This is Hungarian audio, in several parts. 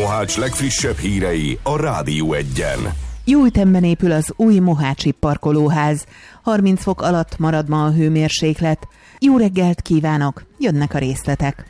Mohács legfrissebb hírei a Rádió Egyen. Jó ütemben épül az új mohácsi parkolóház. 30 fok alatt marad ma a hőmérséklet. Jó reggelt kívánok, jönnek a részletek.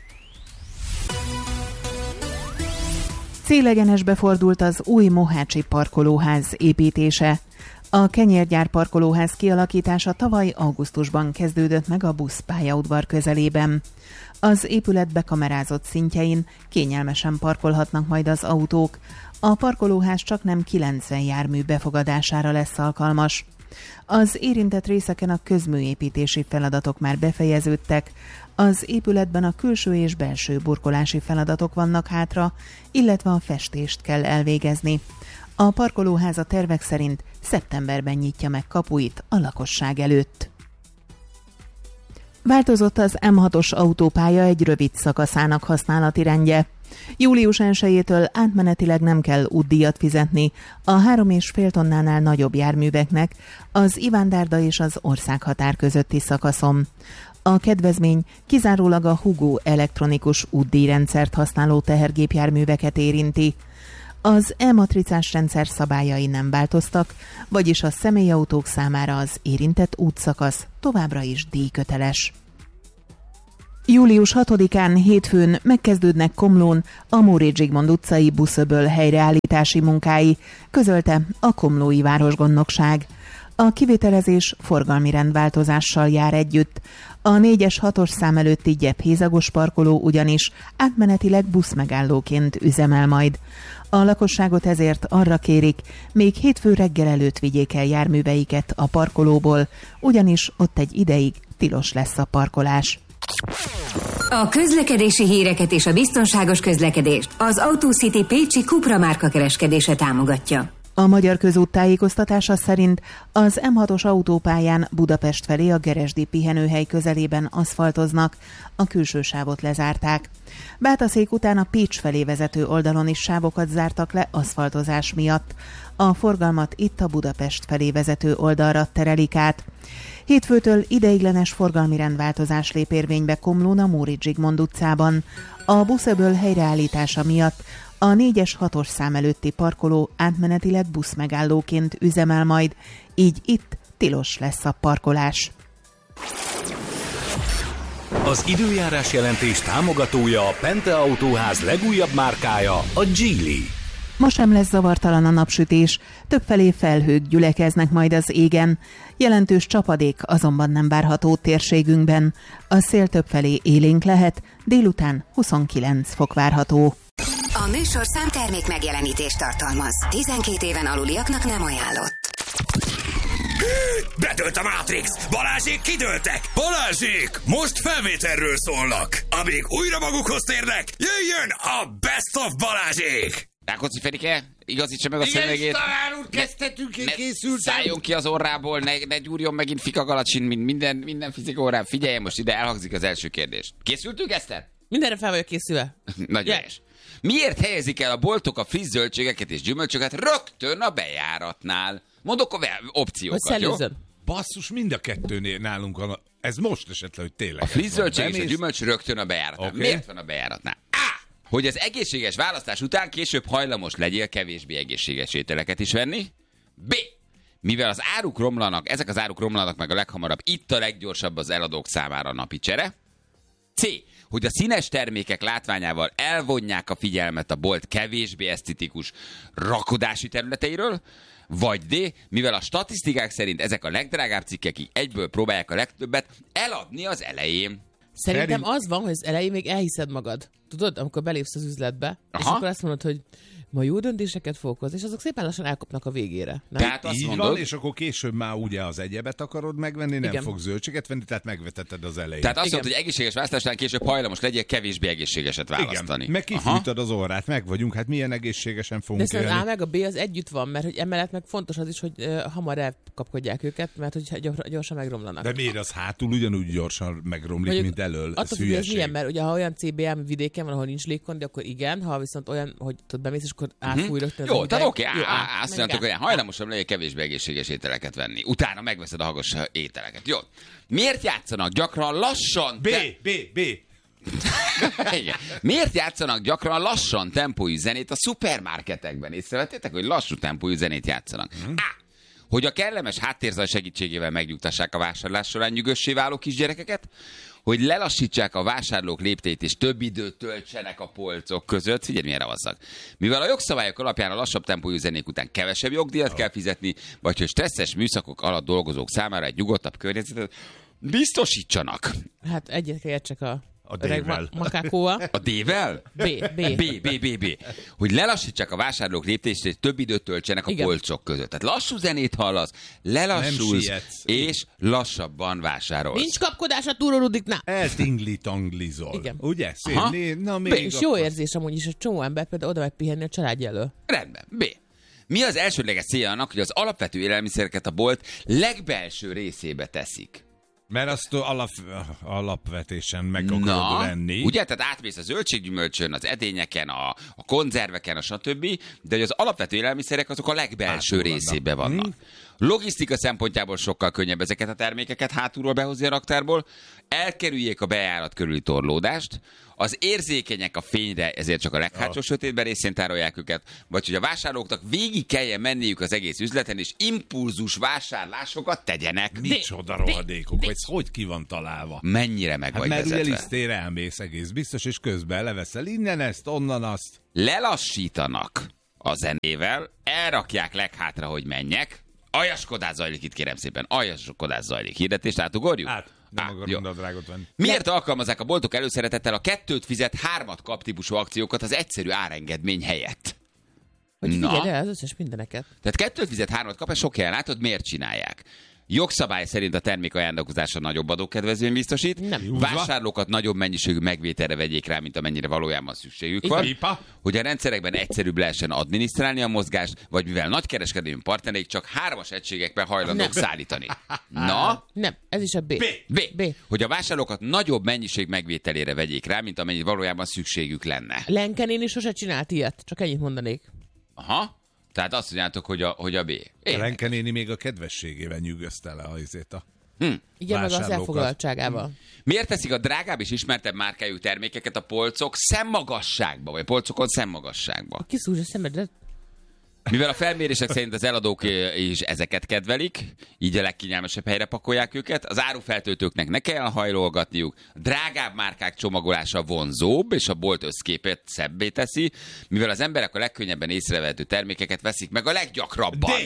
Célegyenesbe fordult az új mohácsi parkolóház építése. A kenyérgyár parkolóház kialakítása tavaly augusztusban kezdődött meg a buszpályaudvar közelében. Az épület bekamerázott szintjein kényelmesen parkolhatnak majd az autók. A parkolóház csaknem 90 jármű befogadására lesz alkalmas. Az érintett részeken a közműépítési feladatok már befejeződtek. Az épületben a külső és belső burkolási feladatok vannak hátra, illetve a festést kell elvégezni. A parkolóház a tervek szerint szeptemberben nyitja meg kapuit a lakosság előtt. Változott az M6-os autópálya egy rövid szakaszának használati rendje. Július 1-től átmenetileg nem kell útdíjat fizetni a 3,5 tonnánál nagyobb járműveknek az Ivándárda és az országhatár közötti szakaszon. A kedvezmény kizárólag a Hugo elektronikus útdíjrendszert használó tehergépjárműveket érinti. Az e-matricás rendszer szabályai nem változtak, vagyis a személyautók számára az érintett útszakasz továbbra is díjköteles. Július 6-án hétfőn megkezdődnek Komlón a Móricz Zsigmond utcai buszöböl helyreállítási munkái, közölte a komlói városgondnokság. A kivitelezés forgalmi rendváltozással jár együtt. A 4-es 6-os szám előtti gyephézagos parkoló ugyanis átmenetileg buszmegállóként üzemel majd. A lakosságot ezért arra kérik, még hétfő reggel előtt vigyék el járműveiket a parkolóból, ugyanis ott egy ideig tilos lesz a parkolás. A közlekedési híreket és a biztonságos közlekedést az AutoCity Pécsi Cupra márka kereskedése támogatja. A Magyar Közút tájékoztatása szerint az M6-os autópályán Budapest felé a Geresdi pihenőhely közelében aszfaltoznak, a külső sávot lezárták. Bátaszék után a Pécs felé vezető oldalon is sávokat zártak le aszfaltozás miatt. A forgalmat itt a Budapest felé vezető oldalra terelik át. Hétfőtől ideiglenes forgalmi rendváltozás lép érvénybe Komlón a Móricz Zsigmond utcában. A buszöböl helyreállítása miatt a 4-es 6-os szám előtti parkoló átmenetileg buszmegállóként üzemel majd, így itt tilos lesz a parkolás. Az időjárás jelentés támogatója a Pente Autóház legújabb márkája, a Geely. Ma sem lesz zavartalan a napsütés, többfelé felhők gyülekeznek majd az égen. Jelentős csapadék azonban nem várható térségünkben. A szél többfelé élénk lehet, délután 29 fok várható. A műsorszám termék megjelenítést tartalmaz. 12 éven aluliaknak nem ajánlott. Bedőlt a Matrix! Balázsék kidőltek! Balázsék! Most felvételről szólnak! Amíg újra magukhoz térnek, jöjjön a Best of Balázsék! Rákóczi Ferike, igazítsa meg a szövegét. Igen, tanár úr, kezdhetünk, én készültem. Szálljon ki az orrából, ne gyúrjon megint fikagalacsin, mint minden fizika órán. Figyeljen, most ide elhangzik az első kérdés. Készültünk, Eszter? Mindenre fel vagyok készülve. Nagyon helyes. Miért helyezik el a boltok a friss zöldségeket és gyümölcsöket rögtön a bejáratnál? Mondok opciókat, jó? Basszus, mind a kettőnél nálunk van. Ez most esetleg, hogy tényleg. A friss zöldség és a gyümölcs rögtön a bejáratnál. Okay. Miért van a bejáratnál? Hogy az egészséges választás után később hajlamos legyél kevésbé egészséges ételeket is venni. B. Mivel az áruk romlanak, ezek az áruk romlanak meg a leghamarabb, itt a leggyorsabb az eladók számára a napi csere. C. Hogy a színes termékek látványával elvonják a figyelmet a bolt kevésbé esztetikus rakodási területeiről. Vagy D. Mivel a statisztikák szerint ezek a legdrágább cikkek egyből próbálják a legtöbbet eladni az elején. Szerintem az van, hogy az elején még elhiszed magad. Tudod, amikor belépsz az üzletbe, és akkor azt mondod, hogy ma jó döntéseket fogok hozni, és azok szépen lassan elkopnak a végére. Nem? Tehát azt így mondod, van, és akkor később már ugye az egyebet akarod megvenni, nem igen. Fog zöldséget venni, tehát megvetetted az elején. Tehát azt mondod, hogy egészséges választásnál később hajlamos legyél kevésbé egészségeset választani. Igen, meg kifűtöd az orrát, meg vagyunk, hát milyen egészségesen fogunk élni. De az A meg a B az együtt van, mert hogy emellett meg fontos az is, hogy hamar elkapkodják őket, mert hogy gyorsan megromlanak. De miért az hátul ugyanúgy gyorsan megromlik, mondjuk, mint elől? Attól függ, hogy milyen, mert ugye ha olyan CBM vidéken van, ahol nincs légkondi, akkor igen, ha viszont olyan, hogy tudod, bemész, és akkor átfúj rögtön. Jó, tehát oké, azt mondjátok, hogy hajlamosabb legyél kevésbé egészséges ételeket venni. Utána megveszed a hagos ételeket. Jó. Miért játszanak gyakran lassan? B. Igen. Miért játszanak gyakran lassan tempójú zenét a szupermarketekben? Észrevettétek, hogy lassú tempójú zenét játszanak? Hogy a kellemes háttérzaj segítségével megnyugtassák a vásárlás során nyugossé váló kisgyerekeket, hogy lelassítsák a vásárlók lépteit és több időt töltsenek a polcok között. Figyelj, milyen ravasszak. Mivel a jogszabályok alapján a lassabb tempójú zenék után kevesebb jogdíjat kell fizetni, vagy hogy stresszes műszakok alatt dolgozók számára egy nyugodtabb környezetet biztosítsanak. Hát egyet kell értsek a D-vel. makákóval. A D-vel? B. Hogy lelassítsák a vásárlók léptést, és több időt töltsenek a polcok között. Tehát lassú zenét hallasz, lelassulsz, és lassabban vásárolsz. Nincs kapkodás a túrorudiknál. Eltingli-tanglizol. Igen. Ugye? Na, még És jó érzés amúgy is, a csomó ember például oda megy pihenni a családja elől. Rendben. B. Mi az elsődleges célja annak, hogy az alapvető élelmiszereket a bolt legbelső részébe teszik? Mert azt alapvetésen meg akarod venni. Ugye, tehát átmész a zöldséggyümölcsön, az edényeken, a konzerveken, a stb., de hogy az alapvető élelmiszerek azok a legbelső részébe vannak. Logisztika szempontjából sokkal könnyebb ezeket a termékeket hátulról behozni a raktárból, elkerüljék a bejárat körüli torlódást, az érzékenyek a fényre, ezért csak a leghátsó sötétben részén tárolják őket, vagy hogy a vásárlóknak végig kelljen menniük az egész üzleten, és impulzus vásárlásokat tegyenek. Micsoda rohadékok, hogy ki van találva. Mennyire meg vagy mert vezetve. ugye lisztére elmész egész biztos, és közben leveszel innen ezt, onnan azt. Lelassítanak a zenével, elrakják leghátra, hogy menjek. Aljaskodás zajlik itt, kérem szépen. Aljaskodás zajlik. Hirdetést átugorjuk? Nem akarom a drágot venni. Miért alkalmazzák a boltok előszeretettel a 2 fizet 3 kap típusú akciókat az egyszerű árengedmény helyett? Hogy figyelj el az összes mindeneket. Tehát 2 fizet 3 kap, ezt sok helyen látod, miért csinálják? Jogszabály szerint a termék ajándékozása nagyobb adókedvezményt biztosít. Nem. Vásárlókat nagyobb mennyiségű megvételre vegyék rá, mint amennyire valójában szükségük van. Hogy a rendszerekben egyszerűbb lehessen adminisztrálni a mozgást, vagy mivel nagykereskedelmi partnereik csak 3-as egységekben hajlandók szállítani. Na? Nem, ez is a B. B. Hogy a vásárlókat nagyobb mennyiség megvételére vegyék rá, mint amennyire valójában szükségük lenne. Lenken is sose csinált ilyet, csak ennyit mondanék. Aha. Tehát azt mondjátok, hogy a B. Lenke néni még a kedvességével nyűgözte le a Igen, meg az elfoglaltságával. Miért teszik a drágább és ismertebb márkájú termékeket a polcok szemmagasságba, vagy a polcokon szemmagasságba? Kiszúrja a szemedet. Mivel a felmérések szerint az eladók is ezeket kedvelik, így a legkényelmesebb helyre pakolják őket, az árufeltöltőknek ne kell hajlolgatniuk, drágább márkák csomagolása vonzóbb, és a bolt összképet szebbé teszi, mivel az emberek a legkönnyebben észrevehető termékeket veszik meg a leggyakrabban.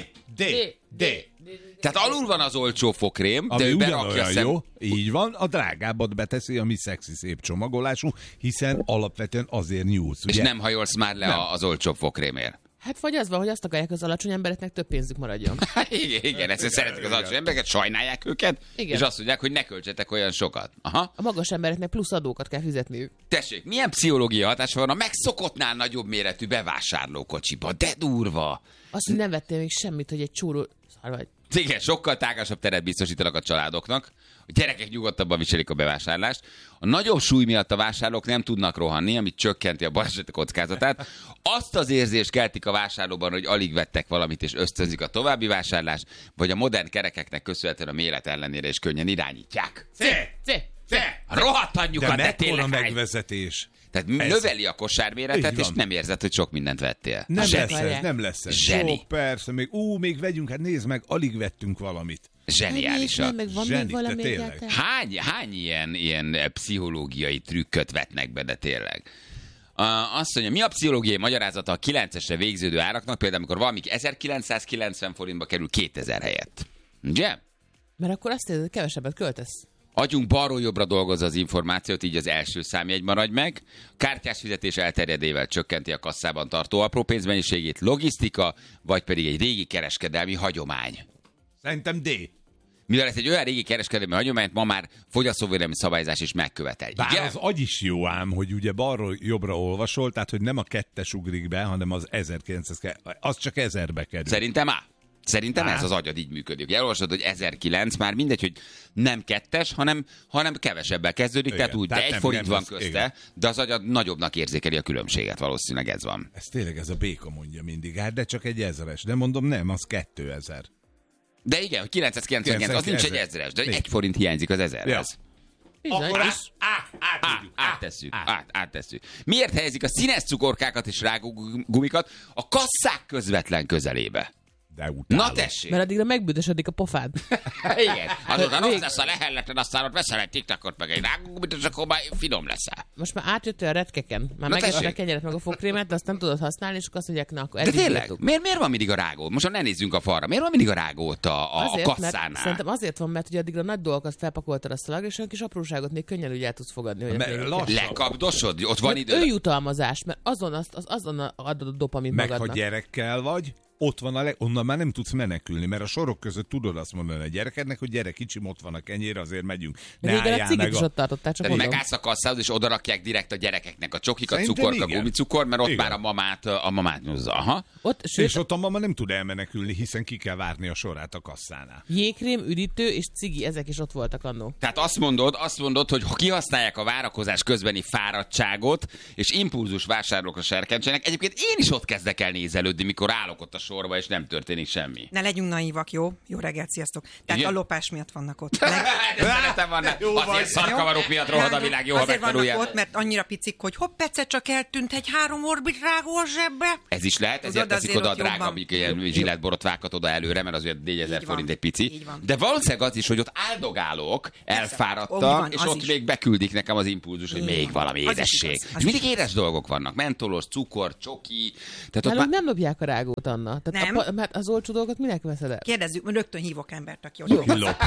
D. Tehát alul van az olcsó fokrém, de ami ő berakja jó, így van, a drágábbat beteszi, ami szexi szép csomagolású, hiszen alapvetően azért nyúlsz, ugye? És nem hajolsz már le az olcsó fokrémért. Hát vagy az van, hogy azt akarják, az alacsony embereknek több pénzük maradjon. Igen, ezt szeretik az alacsony embereket, sajnálják őket, igen. És azt mondják, hogy ne költsetek olyan sokat. Aha. A magas embereknek plusz adókat kell fizetniük. Tessék, milyen pszichológiai hatása van a megszokottnál nagyobb méretű bevásárlókocsiba? De durva! Azt, hogy nem vettél még semmit, hogy egy csúró... Szar vagy. Igen, sokkal tágasabb teret biztosítanak a családoknak. A gyerekek nyugodtabban viselik a bevásárlást. A nagyobb súly miatt a vásárlók nem tudnak rohanni, amit csökkenti a balesetek kockázatát. Azt az érzést keltik a vásárlóban, hogy alig vettek valamit és ösztönzik a további vásárlást, vagy a modern kerekeknek köszönhetően a méret ellenére is könnyen irányítják. Rohadt anyjukat, de tényleg megvezetés. Tehát növeli a kosárméretet, és nem érzed, hogy sok mindent vettél. Nem lesz ez. Zseni. Sok, persze, még vegyünk, hát nézd meg, alig vettünk valamit. Zseniálisak. Meg van még valami Hány ilyen pszichológiai trükköt vetnek be, de tényleg? Azt mondja, mi a pszichológiai magyarázata a 9-esre végződő áraknak, például amikor valamik 1990 forintba kerül 2000 helyett? Ugye? Mert akkor azt érzed, hogy kevesebbet költesz. Agyunk balról jobbra dolgozza az információt, így az első számjegy maradj meg. Kártyás fizetés elterjedével csökkenti a kasszában tartó apró pénzmennyiségét, logisztika, vagy pedig egy régi kereskedelmi hagyomány. Szerintem D. Mivel ez egy olyan régi kereskedelmi hagyományt ma már fogyasztóvédelmi szabályzás is megkövetel. Bár az agy is jó ám, hogy ugye balról jobbra olvasol, tehát hogy nem a 2-es ugrik be, hanem az 1900, az csak 1000-be kerül. Szerintem ez az agyad így működik. Elolvasod, hogy 1009, már mindegy, hogy nem 2-es, hanem kevesebbel kezdődik, igen, tehát úgy, de 1 forint van közte, igen. De az agyad nagyobbnak érzékeli a különbséget, valószínűleg ez van. Ez tényleg ez a béka mondja mindig, hát de csak egy 1000-es, de mondom nem, az 2000. De igen, hogy 999, az nincs egy 1000-es, de 1 forint hiányzik az 1000-hez. Bizony. Áttesszük. Miért helyezik a színes cukorkákat és rágógumikat a kasszák közvetlen közelébe? De utálom. Na tessék! Mert addigra megbüdösödik a pofád. Igen. Azután ott lesz a lehelletlen, aztán ott veszel egy TikTokot, meg egy rágógumit, és akkor már finom leszel. Most már átjöttél a retkeken. Már megesett a kenyeret meg a fogkrémet, de azt nem tudod használni, és akkor azt mondják, na, akkor de tényleg? Miért van mindig a rágó? Most ne nézzünk a falra. Miért van mindig a rágó ott a kasszánál? Mert szerintem azért van, mert ugye addigra nagy dolgokat felpakoltad a szalagra, és olyan kis apróságot még könnyen úgy el tudsz fogadni. Hogy lekapdosod? Ott van idő. Önjutalmazás, mert azon adod a dopamin meg magadnak. ha gyerekkel vagy, ott van onnan már nem tudsz menekülni, mert a sorok között tudod azt mondani a gyerekednek, hogy gyerek kicsim, ott van a kenyér, azért megyünk. Ne álljál meg is ott tartották, csak mondom. Megállsz a kasszához, és odarakják direkt a gyerekeknek a csokikat, cukort, a gumicukor, mert ott igen. Már a mamát nyúzza. Aha. És ott a mama nem tud elmenekülni, hiszen ki kell várni a sorát a kasszánál. Jégkrém, üdítő és cigi, ezek is ott voltak annó. Tehát azt mondod, hogy kihasználják a várakozás közbeni fáradtságot, és impulzus vásárlókra serkentsenek. Egyébként én is ott kezdek el nézelődni, mikor állok ott a sorba, és nem történik semmi. Ne legyünk naívak, jó? Jó reggelt, sziasztok. Tehát a lopás miatt vannak ott. Szeretem vannak. Azért szarkavarok miatt rohad a világ, jó, ha megtanulják. Azért vannak ott, mert annyira picik, hogy hopp, egyszer csak eltűnt egy 3 orbit rágó a zsebbe. Ez is lehet, ezért teszik oda a drága zsillettborotvákat oda előre, mert azért 4000 forint egy pici. De valószínűleg az is, hogy ott áldogálok, elfáradtam, és ott még beküldik nekem az impulzus, hogy még valami édesség. És mindig édes dolgok vannak. Mentolos, cukor, csoki. Tehát nem lopják a rágót, Anna. Mert az olcsó dolgot minek veszed el? Kérdezzük, rögtön hívok embert, aki ott lop.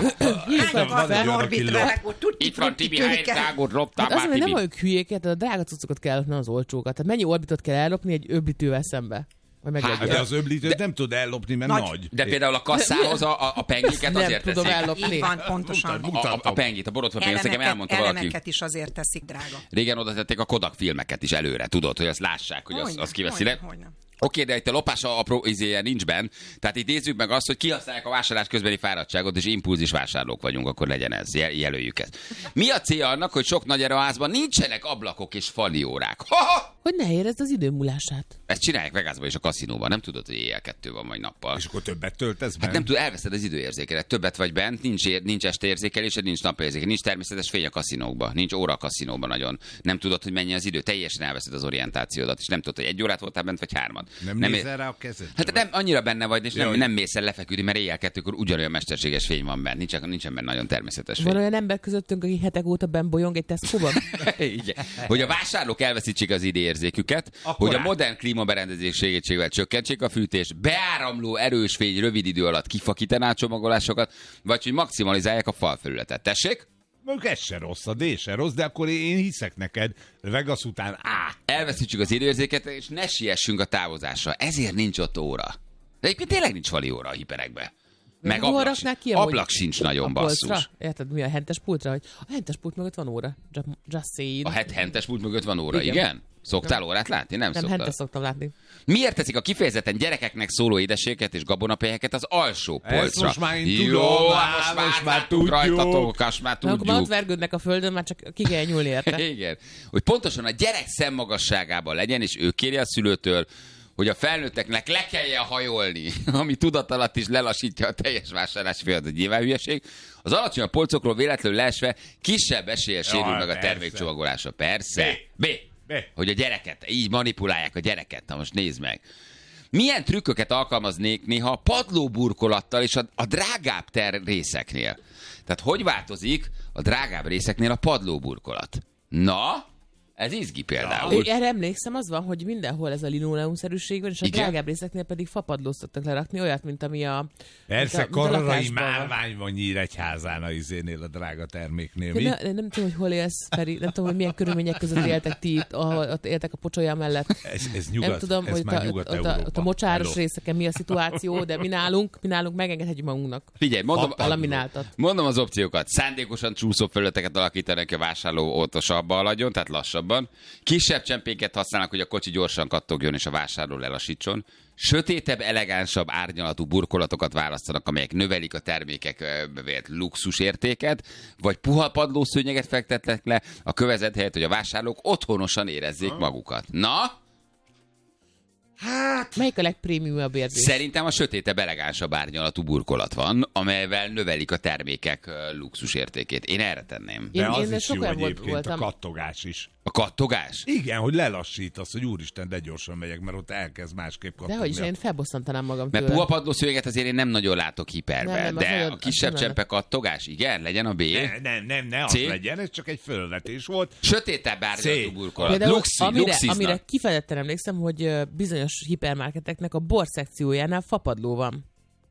Itt van Tibi, hány rágót loptál már, Tibi? Nem vagyok hülyéket, a drága cuccokat kell lopni, az olcsókat. Tehát mennyi orbitot kell ellopni egy öblítővel szembe? De az öblítőt nem tud ellopni, mert nagy. De például a kasszához a pengéket azért teszik. Nem tudom ellopni. Így van, pontosan. A pengét, a borotva-pengét, nekem elmondta valaki. Elemeket is azért teszik, drága. Régen oda tették a Kodak filmeket is előre, tudod, hogy azt lássák, hogy az kiveszi le. Oké, de itt a lopás apró izéje nincs benn. Tehát itt nézzük meg azt, hogy kihasználják a vásárlás közbeni fáradtságot, és impulzis vásárlók vagyunk, akkor legyen ez. Jelöljük ezt. Mi a célja annak, hogy sok nagy erőházban nincsenek ablakok és faliórák? Hogy ne érezd az idő múlását. Ezt csinálják Vegasban és a kaszinóban. Nem tudod, hogy éjjel 2 van, vagy nappal. És akkor többet töltesz bent? Hát nem tud, elveszed az időérzékelet. Többet vagy bent, nincs estéérzékelésed, nincs napérzékelés, nincs természetes fény a kaszinókban, nincs óra a kaszinóban nagyon. Nem tudod, hogy mennyi az idő, teljesen elveszed az orientációdat, és nem tudod, hogy 1 órát voltál bent, vagy 3. Nem nézel rá a kezed? Hát nem, annyira benne vagy, és nem mész el lefeküdni, mert éjjel 2-kor ugyanolyan mesterséges fény van bent, nincsen benne nagyon természetes fény. Van olyan ember közöttünk, aki hetek óta benn bolyong egy Tesco-ban? Hogy a vásárlók elveszítsék az időérzéküket, hogy a modern klímaberendezés segítségével csökkentsék a fűtést, beáramló erős fény rövid idő alatt kifakítaná a csomagolásokat, vagy hogy maximalizálják a falfelületet. Tessék? Ez se rossz, a D se rossz, de akkor én hiszek neked, Vegas után elveszítsük az időérzéket, és ne siessünk a távozásra. Ezért nincs ott óra. De egyébként tényleg nincs vali óra a hiperekbe. Meg ablak sincs nagyon, basszus. Érted, mi a hentes pultra? Hogy a hentes pult mögött van óra. Just saying. A hentes pult mögött van óra, igen? Szoktál órát látni? Nem szoktál. Hentes szoktam látni. Miért teszik a kifejezetten gyerekeknek szóló édességeket és gabonapelyeket az alsó polcra? Ezt most már én tudom. Most már tudjuk. Rajtatok, már tudjuk. Akkor már ott vergődnek a földön, már csak ki kell nyúlni érte. Igen. Hogy pontosan a gyerek szemmagasságában legyen, és ő kéri a szülőtől, hogy a felnőtteknek le kelljen hajolni, ami tudat alatt is lelassítja a teljes vásárlási folyamatot, nyilván hülyeség. Az alacsonyabb polcokról véletlenül leesve kisebb eséllyel sérül meg a termékcsomagolása. Persze. B. Hogy a gyereket, így manipulálják a gyereket. Na most nézd meg. Milyen trükköket alkalmaznék néha a padlóburkolattal és a drágább részeknél? Tehát hogy változik a drágább részeknél a padlóburkolat? Na, ez izgi például. Erre emlékszem, az van, hogy mindenhol ez a linoleumszerűség van, és a drágább részeknél pedig fapadlót szoktak lerakni, olyat, mint ami a persze, kororai málvány van Nyíregyházán a izénél, a drága terméknél. Mi? Nem tudom, hogy hol élsz, Feri, nem tudom, hogy milyen körülmények között éltek ti, ott éltek a pocsolya mellett. Ez nyugat, nem tudom, ez hogy ott a mocsáros részeken mi a szituáció, de mi nálunk megengedhetjük magunknak. Figyelj, mondom az opciókat. Szándékosan csúszó felületeket alakítanak a vásárló óvatosabban haladjon, tehát lassabban. Kisebb csempéket használnak, hogy a kocsi gyorsan kattogjon és a vásárló lelassítson. Sötétebb, elegánsabb árnyalatú burkolatokat választanak, amelyek növelik a termékek luxusértéket, vagy puha padlószőnyeget fektetnek le a kövezet helyett, hogy a vásárlók otthonosan érezzék magukat. Na? Hát... Melyik a legprémiumabb érzés? Szerintem a sötétebb, elegánsabb árnyalatú burkolat van, amelyvel növelik a termékek luxus értékét. Én erre tenném. De az én is jó sokan egyébként, voltam. a kattogás is. A kattogás? Igen, hogy lelassítasz, hogy úristen, de gyorsan megyek, mert ott elkezd másképp kattogni. Dehogy is, én felbosszantanám magam Mert tőle. puhapadlószőnyeget azért én nem nagyon látok hiperbe, Nem, az de nagyon- a kisebb az csempe kattogás, igen, legyen a B. Ne az C? legyen, ez csak egy fölvetés volt. Sötétebb árnyalatú C. burkolat. Például Luxiznak. amire kifejezetten emlékszem, hogy bizonyos hipermarketeknek a bor szekciójánál fapadló van.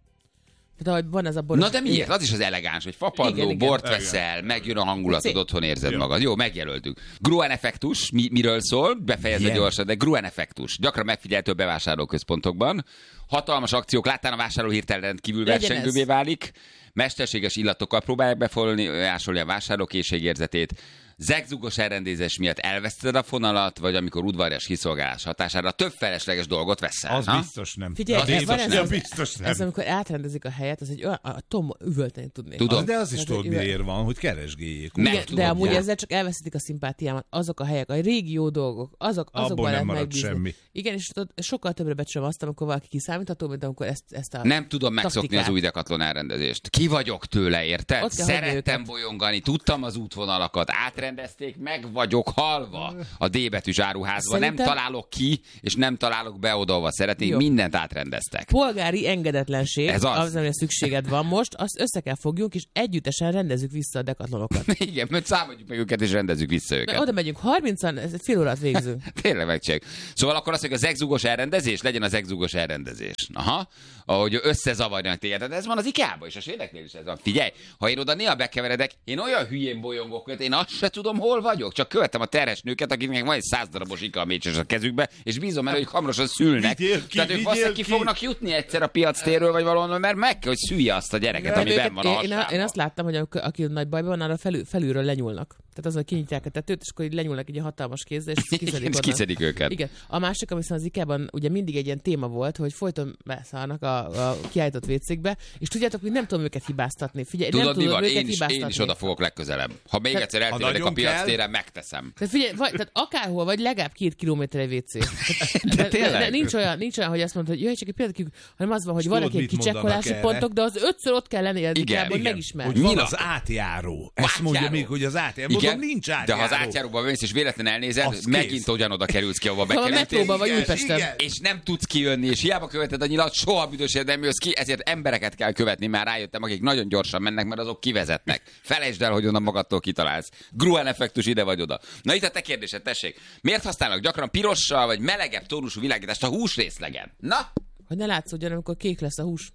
Tehát ahogy van ez a boros... Na de miért? Az is az elegáns, hogy fapadló, Igen. bort veszel, megjön a hangulatod, C. otthon érzed Jó. magad. Jó, megjelöltük. Gruen effektus, miről szól? Befejezve Ilyen. gyorsan, de Gruen effektus. Gyakran megfigyelhető a bevásárlóközpontokban. Hatalmas akciók láttán a vásárló hirtelen rendkívül Legyen versenygővé ez. válik. Mesterséges illatokkal próbálják befolyásolni a vásárlókészségérzetét. Zegzugos elrendezés miatt elveszted a fonalat, vagy amikor udvarias kiszolgálás hatására több felesleges dolgot veszel. Az ha? biztos nem. Figyelj, az van biztos, ez, nem. az- Biztos nem. Ez amikor átrendezik a helyet, az egy olyan, a Tom üvölteni tudnék. Tudom. De az is Ez tudod, egy- miért van, hogy keresgéljék. Meg Igen, tudom, de amúgy ja. ezzel csak elveszítik a szimpátiámat. Azok a helyek, a régi jó dolgok, azokban Abból nem lehet marad megbízni. semmi. Igen, és tudod, sokkal többre becsülöm azt, amikor valaki kiszámítható, mint amikor ezt a Nem tudom megszokni taktikát. az új Decathlon elrendezést. Ki vagyok tőle, érted? Ott kell hagyni Szerettem őket. bolyongani, tudtam az útvonalakat, átrendezték, meg vagyok halva a D betűs áruházban. Szerintem- Nem találok ki, és nem találok be oda, szeretnék, Jó. mindent átrendeztek. polgári engedetlenség, Ez az. amire szükséged van most, azt össze kell fogjunk, és együttesen rendezzük vissza a Decathlonokat. Igen, mert számoljuk meg őket, és rendezzük vissza őket. Mert oda megyünk 30-an, ez fél órát végzünk. Tényleg megcsináljuk. Szóval akkor azt mondjuk, a zegzugos elrendezés, legyen a zegzugos elrendezés. Aha, ahogy összezavarjanak téged. De ez van az IKEA-ban is, a svédeknél is ez van. Figyelj, ha én oda néha bekeveredek, én olyan hülyén bolyongok, hogy én azt se tudom, hol vagyok. Csak követem a terhes nőket, akiknek van egy 100 darabos IKEA mécses a kezükbe, és bízom el, hogy hamarosan szülnek. Vigyél ki, Tehát ők valószínűleg ki ki. fognak jutni egyszer a piac térről, vagy valahol, mert meg kell, hogy szülje azt a gyereket, ami benn van a hasában. én azt láttam, hogy aki nagy bajban van, arra felülről lenyúlnak. Tehát az, hogy kinyitják a tetőt, és akkor így lenyúlnak egy hatalmas kézzel, és Igen, kiszedik onnan. kiszedik őket. Igen. A másik, ami viszont az IKEA-ban ugye mindig egy ilyen téma volt, hogy folyton beszállnak a kiállított vécékbe, és tudjátok, hogy nem tudom őket hibáztatni. Figyelj, Tudod, nem mi tudom van? őket Én is hibáztatni. oda fogok legközelebb. Ha még Tehát- egyszer eltévedek a nagyon piac kell. téren, megteszem. Tehát figyelj, tehát akárhol vagy, legalább 2 kilométer egy WC. De tényleg? Nincs olyan, hogy azt mondod, hogy jöjj, csak egy pillanatig, hanem az van, hogy És vannak tudod, ilyen mit mondanak kicsekkolási erre? pontok, de az 5-ször ott kell lenni, Igen, hogy igen. megismerd. Hogy van Nyilat. az átjáró. Ezt mondja Átjáró. még, hogy az átjáró. Mondom, nincs de átjáró. ha az átjáróba mész és véletlenül elnézed, Az megint kész. ugyanoda kerülsz ki, ahova Ha a bekerültél. metróban vagy Igen, Újpesten. igen. És nem tudsz kijönni, és hiába követed a nyilat, soha büdösért nem jössz ki, ezért embereket kell követni, már rájöttem, akik nagyon gyorsan mennek, mert azok kivezetnek. Felejtsd el, hogy onnan magadtól kitalálsz. Gruen effektus ide vagy oda. Na itt a te kérdésed, tessék. Miért használnak gyakran pirossal vagy melegebb tónusú világítást a húsrészlegen? Na? Hogy ne látszódjon, amikor kék lesz a hús.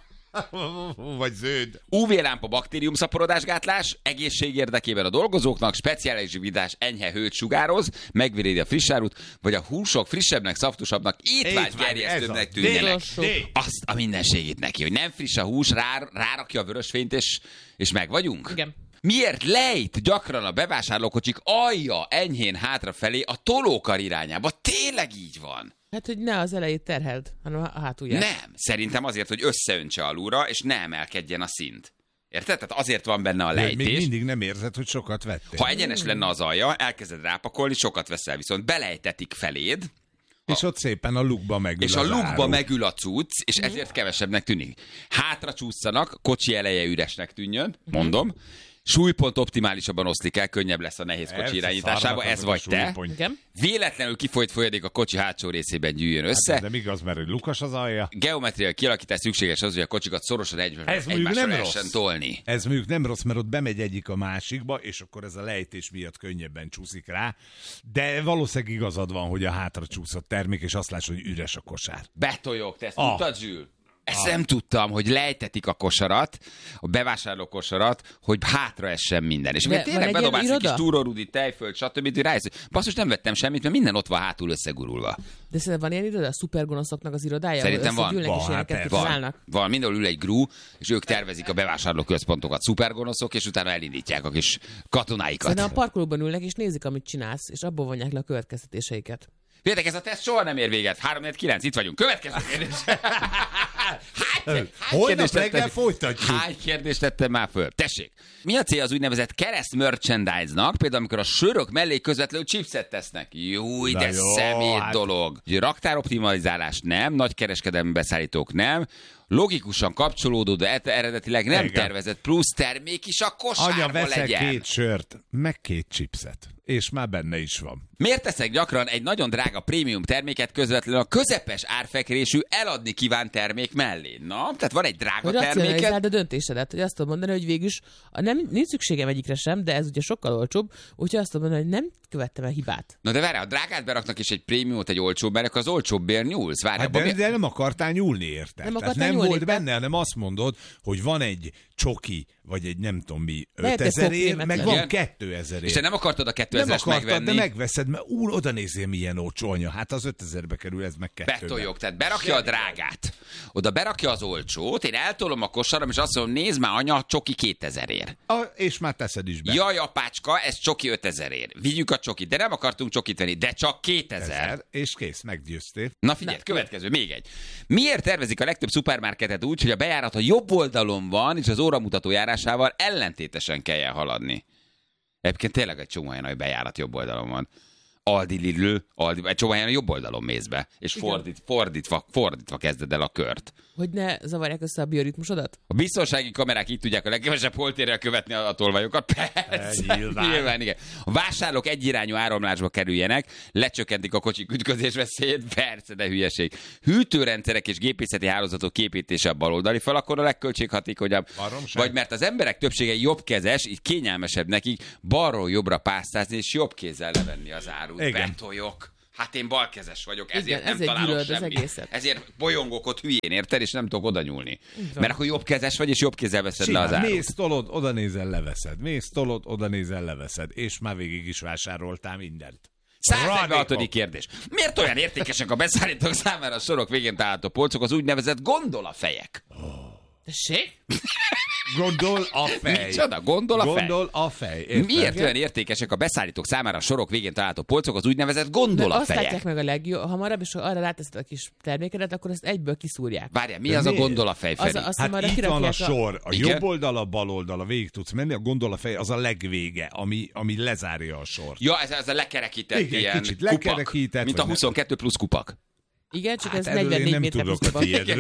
Vagy zöld. UV-lámpa baktériumszaporodásgátlás, egészség érdekében a dolgozóknak, speciális vidás enyhe hőt sugároz, megvédi a friss árut, vagy a húsok frissebbnek, szaftusabbnak, étvágygerjesztőbbnek ez a tűnjenek. D. Azt a mindenségét neki, hogy nem friss a hús, rárakja a vörösfényt, és meg vagyunk? Igen. Miért lejt gyakran a bevásárlókocsik alja enyhén hátrafelé a tolókar irányába? Tényleg így van? Hát, hogy ne az elejét terheld, hanem a hátulját. Nem. Szerintem azért, hogy összeöntse alulra, és ne emelkedjen a szint. Érted? Tehát azért van benne a Még lejtés. mindig nem érzed, hogy sokat vettél. Ha egyenes lenne az alja, elkezded rápakolni, sokat veszel, viszont belejtetik feléd, És ott szépen a lukba megül és a az lukba áru. megül a cucc, és ezért kevesebbnek tűnik. Hátra csúszanak, kocsi eleje üresnek tűnjön, mondom. Súlypont optimálisabban oszlik el, könnyebb lesz a nehéz kocsi Persze, irányításába, szarnak ez azok a vagy te. súlypont. Igen. Véletlenül kifolyt folyadék a kocsi hátsó részében gyűjjön össze. Hát, de igaz, mert hogy lukas az alja. Geometriai kialakítás szükséges az, hogy a kocsikat szorosan Ez mondjuk egymásra nem lehessen rossz. tolni. Ez mondjuk nem rossz, mert ott bemegy egyik a másikba, és akkor ez a lejtés miatt könnyebben csúszik rá. De valószínűleg igazad van, hogy a hátra csúszott termék, és azt látsz, hogy üres a kosár. Betoljok, te ezt Ah. tudtad, Zsül? Ezt nem tudtam, hogy lejtetik a kosarat, a bevásárló kosarat, hogy hátra essen minden. És De akkor van tényleg egy ilyen bedobálsz egy kis iroda? túrórudi, tejföld, stb. Hogy rájössz, hogy basszus, nem vettem semmit, mert minden ott van hátul összegurulva. De szerintem van ilyen iroda? A szupergonoszoknak az irodája? Szerintem ahol van. összegyűlnek és Van, ilyeneket hát kitalálnak? Van, mindenhol ül egy grú, és ők tervezik a bevásárlóközpontokat, szupergonoszok, és utána elindítják a kis katonáikat. Szerintem a parkolóban ülnek és nézik, amit csinálsz, és abból vonják le a következtetéseiket. Vértek, ez a teszt soha nem ér véget. 3-4-9, itt vagyunk. Következő kérdés. Hát Holnap reggel folytatjuk. Hány kérdést tettem már föl? Tessék! Mi a cél az úgynevezett kereszt merchandise-nak? Például, amikor a sörök mellé közvetlenül chipset tesznek. Jó, de szemét dolog. Raktároptimalizálás nem, nagy kereskedelmi beszállítók nem, logikusan kapcsolódó, de eredetileg nem tervezett plusz termék is a kosárba Anya, veszek legyen. 2 sört, meg 2 chipset, és már benne is van. Miért teszek gyakran egy nagyon drága prémium terméket közvetlenül a közepes árfekvésű eladni kívánt termék mellé? Na, tehát van egy drága terméket. Racionalizáld a döntésedet, hogy azt tudom mondani, hogy végülis nincs szükségem egyikre sem, de ez ugye sokkal olcsóbb, úgyhogy azt tudom mondani, hogy nem követtem el hibát. Na de várjál, a drágát beraknak és egy prémiumot egy olcsóbb, mert az olcsóbbért nyúlsz. Várjál, De nem akartál nyúlni érte. Nem volt benne, hanem azt mondod, hogy van egy csoki, vagy egy nem tudom mi 5000 ér, meg van 2000 ér. És te nem akartad a 2000-es megvenni? De megveszed, mert oda nézzél, milyen olcsó, anya. Hát az 5000-be kerül, ez meg 2-be. Betoljog, tehát berakja a drágát. Oda berakja az olcsót, én eltolom a kosaram, és azt mondom, nézd már, anya, a csoki 2000 ér. És már teszed is be. Jaj, apácska, ez csoki 5000 ér. Vigyük a csokit, de nem akartunk csokit venni, de csak 2000. És kész, meggyőztél. Na figyelj, következő, még egy. Miért tervezik a legtöbb szupermarketet úgy, hogy a bejárat a jobb oldalon van, és az óramutató járásával ellentétesen kelljen haladni? Egyébként tényleg egy csomó olyan, hogy bejárat jobb oldalon van. Aldi, Lidl, egy csomó olyan jobb oldalon mész be, és fordítva kezded el a kört. Hogy ne zavarják össze a bioritmusodat? A biztonsági kamerák így tudják a legkevesebb holtérrel követni a tolvajokat. Persze, nyilván, igen. A vásárlók egyirányú áramlásba kerüljenek, lecsökkentik a kocsik ütközés veszélyét, persze, de hülyeség. Hűtőrendszerek és gépészeti hálózatok képítése a baloldali falakon a legköltséghatékonyabb. Vagy mert az emberek többsége jobbkezes, így kényelmesebb nekik balról jobbra pásztázni és jobb kézzel levenni az árut. Betoljok. Hát én balkezes vagyok, ezért nem találok semmit. Ezért bolyongok ott hülyén, érted, és nem tudok oda nyúlni. Mert akkor jobbkezes vagy, és jobb kézzel veszed le az árut. Mész, tolod, oda nézel, leveszed. Mész, tolod, oda nézel, leveszed. És már végig is vásároltál mindent. 146. kérdés. Miért olyan értékesek a beszállítók számára a sorok végén található polcok, az úgynevezett gondolafejek? Tessék? Gondol a fej. Micsoda? Gondol a fej. Értem? Miért olyan értékesek a beszállítók számára a sorok végén található polcok, az úgynevezett gondolafejek? Azt látják meg a legjobb, hamarabb, és ha arra ráteszed a kis termékedet, akkor ezt egyből kiszúrják. Várjál, mi az a gondolafej, Feri? Hát itt van a sor, a jobb oldal, a bal oldal, végig tudsz menni, a gondolafej az a legvége, ami lezárja a sort. Ja, ez a lekerekített igen, ilyen kicsit kupak, lekerekített, mint a 22 plusz kupak. Igen, csak hát ez 44 méter plusz kupak.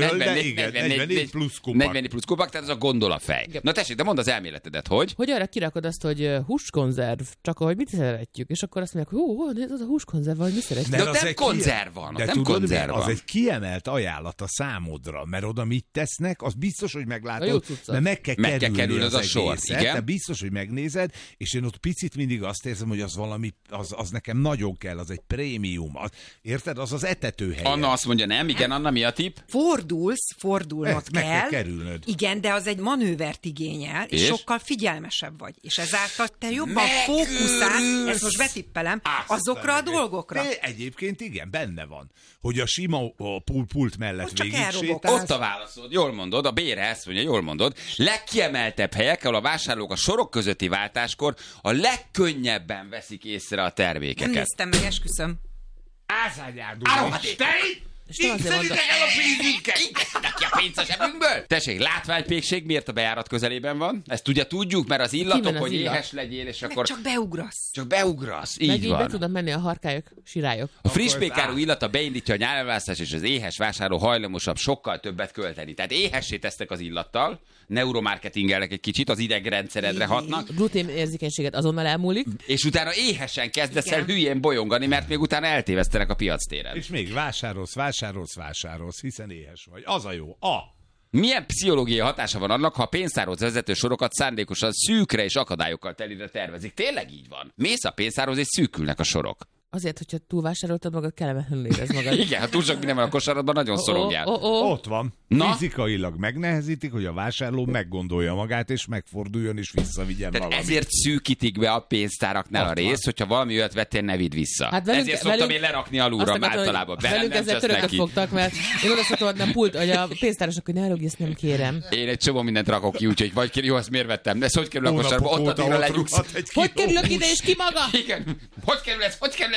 44 plusz kupak. 44 plusz kupak, tehát ez a gondolafej. Na tessék, de mondd az elméletedet, hogy? Hogy arra kirakod azt, hogy húskonzerv, csak ahogy mit szeretjük, és akkor azt mondják, hogy az a húskonzerv, vagy mi szeretjük. De ott nem konzerv van, de nem konzerv van. Az egy kiemelt ajánlat a számodra, mert oda mit tesznek, az biztos, hogy meglátod, mert meg kell kerülnöd a sor, igen. De biztos, hogy megnézed, és én ott picit mindig azt érzem, hogy az valami, az nekem nagyon kell, az egy prémium. Érted? Az etetőhely. Anna azt mondja, nem, igen, Anna, mi a tipp? Fordulnod meg kell. Kerülnöd. Igen, de az egy manővert igényel, és sokkal figyelmesebb vagy. És ezáltal te jobban fókuszálsz, ezt most betippelem, azokra a dolgokra. De egyébként igen, benne van, hogy a sima pult mellett végig sétálsz. Ott a válaszod, jól mondod, a Bére ezt mondja, jól mondod. Legkiemeltebb helyek, ahol a vásárlók a sorok közötti váltáskor a legkönnyebben veszik észre a termékeket. Nem néztem meg, esküszöm. Ázányádul így szeditek el a pénzünket! Így ki a pénzt a zsebünkből! Tessék, látványpékség miért a bejárat közelében van? Ezt ugye tudjuk, mert az illatok, hogy éhes legyél, és akkor... Csak beugrasz. Csak beugrasz, így meg van. Meg tudnak menni a harkályok, sirályok. A friss pékárú illata beindítja a nyálválasztást, és az éhes vásárló hajlamosabb sokkal többet költeni. Tehát éhessé tesztek az illattal, neuromarketingelnek egy kicsit, az idegrendszeredre hatnak. Glutén érzékenységet azonnal elmúlik. És utána éhesen kezdesz el hülyén bolyongani, mert még utána eltévesztenek a piactéren. És még vásárolsz, hiszen éhes vagy. Az a jó. Milyen pszichológiai hatása van annak, ha a pénztárhoz vezető sorokat szándékosan szűkre és akadályokkal telire tervezik? Tényleg így van. Mész a pénztárhoz és szűkülnek a sorok. Azért, hogyha túlvásároltad magad, kellemetlenül érez magad. Igen, ha túl sok minden van a kosaradban, nagyon szorogjál. Ott van. Fizikailag megnehezítik, hogy a vásárló meggondolja magát, és megforduljon, és visszavigyen valamit. Ezért szűkítik be a pénztáraknál a részt, hogyha valami olyat vettél, ne vidd vissza. Hát ezért szoktam én lerakni alulra általában. Velünk ezzel törököt fogtak, mert én oda szoktam adni a pult, hogy a pénztárosnak, hogy ne rögj, ezt nem kérem. Én egy csomó mindent rakok ki, úgyhogy vagy jó, azt miért vettem? De ez hogy kerül a kosárba? Ott addigra legyugsz. Hogy kerülök ide, és ki maga? Igen. Hogy kerül ez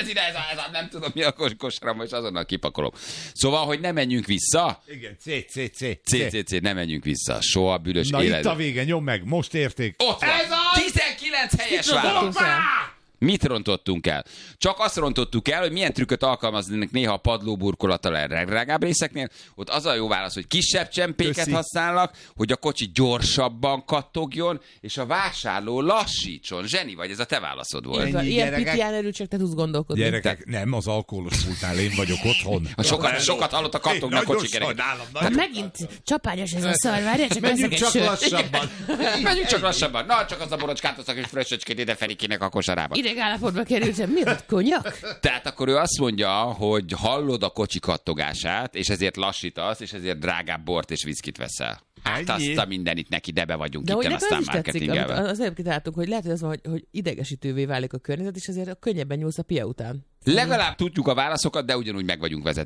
ez ide, ez a nem tudom mi a kosra, most azonnal kipakolom. Szóval, hogy ne menjünk vissza. Igen, C, nem menjünk vissza. Soha büdös életben. Na itt a vége, nyom meg, most érték. Ott van. 19 helyes válasz. Mit rontottunk el? Csak azt rontottuk el, hogy milyen trükköt alkalmaznak néha a padlóburkolattal a legdrágább részeknél. Ott az a jó válasz, hogy kisebb csempéket használnak, hogy a kocsi gyorsabban kattogjon, és a vásárló lassítson. Zseni vagy, ez a te válaszod volt. Ilyen pitján erről csak te tudsz gondolkodni. Gyerekek, nem, az alkoholos pultnál én vagyok otthon. Sokat hallott a kattognak kocsi kereket. Hát megint csapányos ez a szar, várjál, csak menjünk csak lassabban. Menjünk csak lassabban. Na, csak az a borocskát hoztak, és fröccsöcskét ide Ferikének a kosarába. Idegállapotba kerültem, mi az, konyak? Tehát akkor ő azt mondja, hogy hallod a kocsi kattogását, és ezért lassítasz, és ezért drágább bort és viszkit veszel. Hát azt a mindenit neki, de be vagyunk de itten aztán marketingelve. Az előbb kitáltuk, hogy lehet, hogy az van, hogy idegesítővé válik a környezet, és azért könnyebben nyúlsz a pia után. Legalább tudjuk a válaszokat, de ugyanúgy meg vagyunk vezetve.